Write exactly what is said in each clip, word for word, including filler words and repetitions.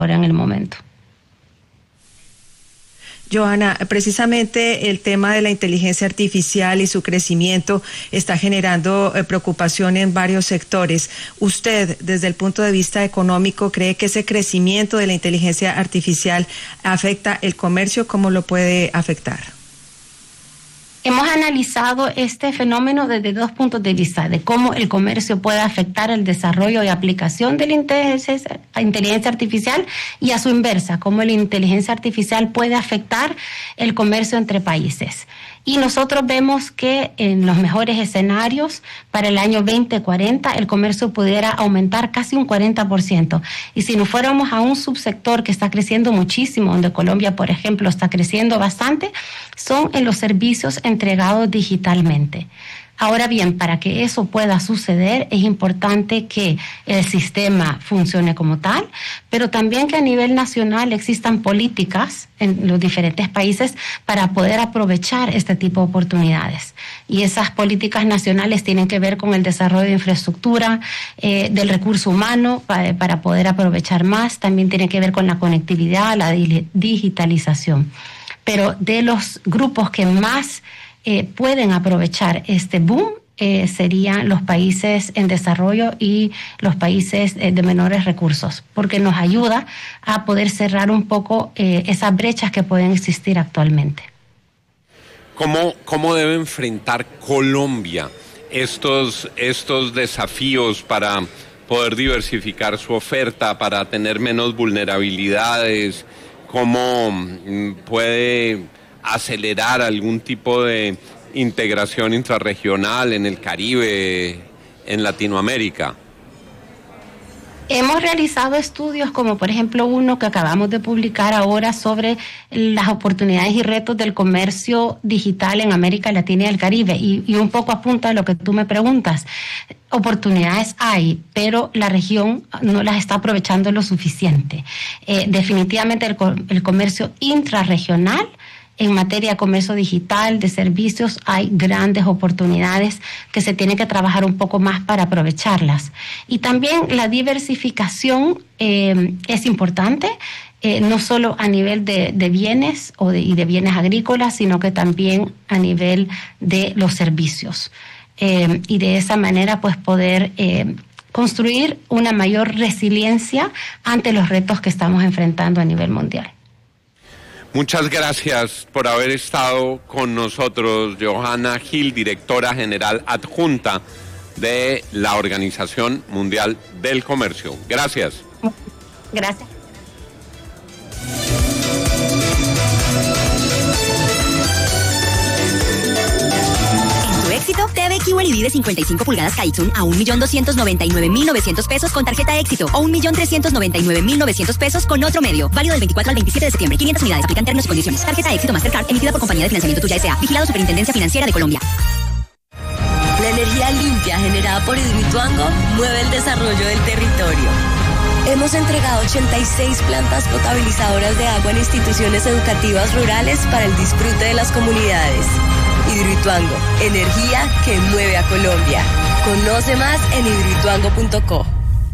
ahora en el momento. Johanna, precisamente el tema de la inteligencia artificial y su crecimiento está generando eh, preocupación en varios sectores. ¿Usted, desde el punto de vista económico, cree que ese crecimiento de la inteligencia artificial afecta el comercio? ¿Cómo lo puede afectar? Hemos analizado este fenómeno desde dos puntos de vista, de cómo el comercio puede afectar el desarrollo y aplicación de la inteligencia, inteligencia artificial, y a su inversa, cómo la inteligencia artificial puede afectar el comercio entre países. Y nosotros vemos que en los mejores escenarios, para el año veinte cuarenta, el comercio pudiera aumentar casi un cuarenta por ciento. Y si nos fuéramos a un subsector que está creciendo muchísimo, donde Colombia, por ejemplo, está creciendo bastante, son en los servicios entregados digitalmente. Ahora bien, para que eso pueda suceder es importante que el sistema funcione como tal, pero también que a nivel nacional existan políticas en los diferentes países para poder aprovechar este tipo de oportunidades. Y esas políticas nacionales tienen que ver con el desarrollo de infraestructura, eh, del recurso humano para, para poder aprovechar más, también tiene que ver con la conectividad, la digitalización. Pero de los grupos que más Eh, pueden aprovechar este boom eh, serían los países en desarrollo y los países eh, de menores recursos, porque nos ayuda a poder cerrar un poco eh, esas brechas que pueden existir actualmente. ¿Cómo, cómo debe enfrentar Colombia estos, estos desafíos para poder diversificar su oferta, para tener menos vulnerabilidades? ¿Cómo puede acelerar algún tipo de integración intrarregional en el Caribe, en Latinoamérica? Hemos realizado estudios como por ejemplo uno que acabamos de publicar ahora sobre las oportunidades y retos del comercio digital en América Latina y el Caribe, y, y un poco apunta a lo que tú me preguntas. Oportunidades hay, pero la región no las está aprovechando lo suficiente. Eh, definitivamente el, el comercio intrarregional en materia de comercio digital, de servicios, hay grandes oportunidades que se tiene que trabajar un poco más para aprovecharlas. Y también la diversificación eh, es importante, eh, no solo a nivel de, de bienes o de, y de bienes agrícolas, sino que también a nivel de los servicios. Eh, y de esa manera pues poder eh, construir una mayor resiliencia ante los retos que estamos enfrentando a nivel mundial. Muchas gracias por haber estado con nosotros, Johanna Gil, directora general adjunta de la Organización Mundial del Comercio. Gracias. Gracias. Éxito, T V Q L E D de cincuenta y cinco pulgadas Kaitsun a un millón doscientos noventa y nueve mil novecientos pesos con tarjeta Éxito o un millón trescientos noventa y nueve mil novecientos pesos con otro medio. Válido del veinticuatro al veintisiete de septiembre. quinientas unidades. Aplican términos y condiciones. Tarjeta Éxito Mastercard emitida por Compañía de Financiamiento Tuya S A. Vigilado Superintendencia Financiera de Colombia. La energía limpia generada por Hidroituango mueve el desarrollo del territorio. Hemos entregado ochenta y seis plantas potabilizadoras de agua en instituciones educativas rurales para el disfrute de las comunidades. Hidroituango, energía que mueve a Colombia. Conoce más en hidroituango punto co.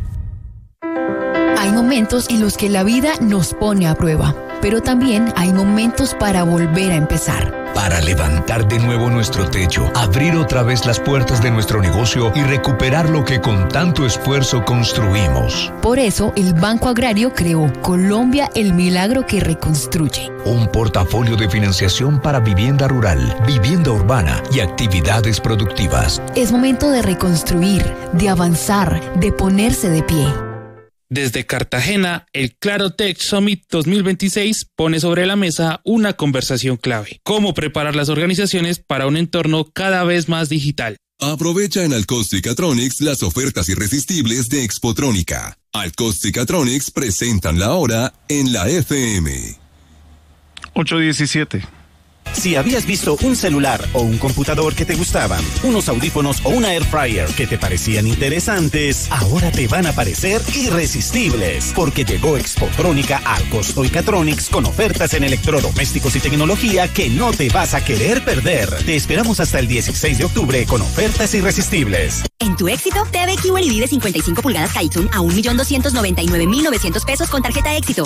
Hay momentos en los que la vida nos pone a prueba, pero también hay momentos para volver a empezar. Para levantar de nuevo nuestro techo, abrir otra vez las puertas de nuestro negocio y recuperar lo que con tanto esfuerzo construimos. Por eso, el Banco Agrario creó Colombia, el milagro que reconstruye. Un portafolio de financiación para vivienda rural, vivienda urbana y actividades productivas. Es momento de reconstruir, de avanzar, de ponerse de pie. Desde Cartagena, el Clarotech Summit dos mil veintiséis pone sobre la mesa una conversación clave: cómo preparar las organizaciones para un entorno cada vez más digital. Aprovecha en Alcostic-Atronics las ofertas irresistibles de Expotrónica. Alcostic-Atronics presentan la hora en la F M. ocho diecisiete. Si habías visto un celular o un computador que te gustaban, unos audífonos o una air fryer que te parecían interesantes, ahora te van a parecer irresistibles, porque llegó Expotrónica al Alcostic-Atronics con ofertas en electrodomésticos y tecnología que no te vas a querer perder. Te esperamos hasta el dieciséis de octubre con ofertas irresistibles. En tu éxito, T V Q L E D de cincuenta y cinco pulgadas Kaitsun a un millón doscientos noventa y nueve mil novecientos pesos con tarjeta éxito